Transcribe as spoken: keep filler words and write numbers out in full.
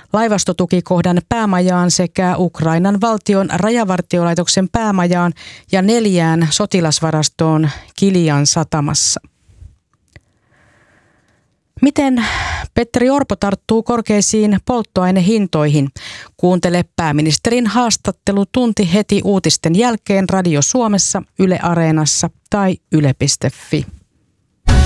laivastotukikohdan päämajaan sekä Ukrainan valtion rajavartiolaitoksen päämajaan ja neljään sotilasvarastoon Kilian satamassa. Miten Petteri Orpo tarttuu korkeisiin polttoainehintoihin? Kuuntele pääministerin haastattelutunti heti uutisten jälkeen Radio Suomessa, Yle Areenassa tai yle piste fi.